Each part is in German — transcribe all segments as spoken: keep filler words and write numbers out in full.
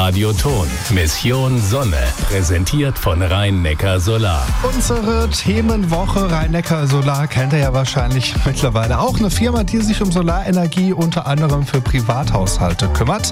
Radioton. Mission Sonne. Präsentiert von Rhein-Neckar Solar. Unsere Themenwoche Rhein-Neckar Solar kennt ihr ja wahrscheinlich mittlerweile. Auch eine Firma, die sich um Solarenergie unter anderem für Privathaushalte kümmert.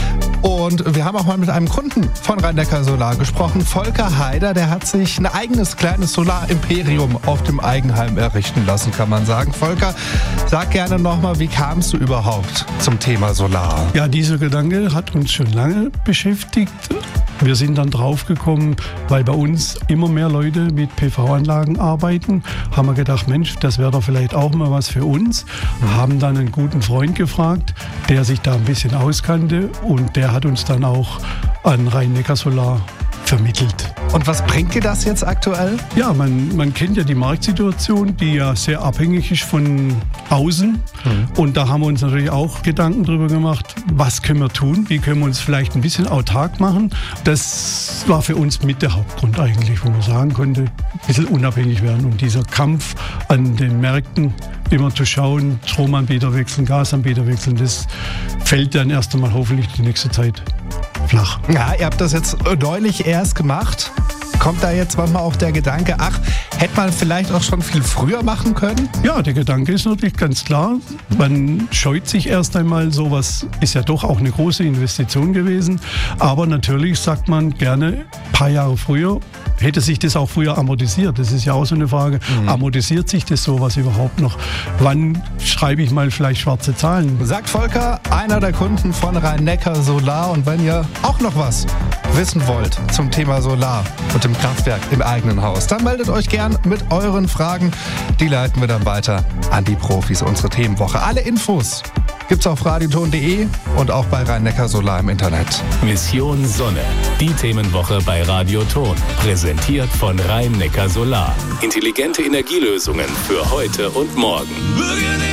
Und wir haben auch mal mit einem Kunden von Rhein-Neckar Solar gesprochen. Volker Heider, der hat sich ein eigenes kleines Solarimperium auf dem Eigenheim errichten lassen, kann man sagen. Volker, sag gerne nochmal, wie kamst du überhaupt zum Thema Solar? Ja, dieser Gedanke hat uns schon lange beschäftigt. Wir sind dann draufgekommen, weil bei uns immer mehr Leute mit P V-Anlagen arbeiten, haben wir gedacht, Mensch, das wäre doch vielleicht auch mal was für uns. Wir haben dann einen guten Freund gefragt, der sich da ein bisschen auskannte, und der hat uns dann auch an Rhein-Neckar Solar vermittelt. Und was bringt dir das jetzt aktuell? Ja, man, man kennt ja die Marktsituation, die ja sehr abhängig ist von außen. Mhm. Und da haben wir uns natürlich auch Gedanken drüber gemacht, was können wir tun, wie können wir uns vielleicht ein bisschen autark machen. Das war für uns mit der Hauptgrund eigentlich, wo man sagen konnte, ein bisschen unabhängig werden. Und dieser Kampf an den Märkten, immer zu schauen, Stromanbieter wechseln, Gasanbieter wechseln, das fällt dann erst einmal hoffentlich die nächste Zeit flach. Ja, ihr habt das jetzt neulich erst gemacht. Kommt da jetzt manchmal auch der Gedanke, ach, hätte man vielleicht auch schon viel früher machen können? Ja, der Gedanke ist natürlich ganz klar. Man scheut sich erst einmal, sowas ist ja doch auch eine große Investition gewesen. Aber natürlich sagt man gerne, ein paar Jahre früher, hätte sich das auch früher amortisiert. Das ist ja auch so eine Frage. Mhm. Amortisiert sich das sowas überhaupt noch? Wann schreibe ich mal vielleicht schwarze Zahlen? Sagt Volker, einer der Kunden von Rhein-Neckar Solar. Und wenn ihr auch noch was wissen wollt zum Thema Solar und dem Kraftwerk im eigenen Haus, dann meldet euch gern mit euren Fragen. Die leiten wir dann weiter an die Profis. Unsere Themenwoche. Alle Infos gibt's auf radioton punkt de und auch bei Rhein-Neckar Solar im Internet. Mission Sonne. Die Themenwoche bei Radioton. Präsentiert von Rhein-Neckar Solar. Intelligente Energielösungen für heute und morgen.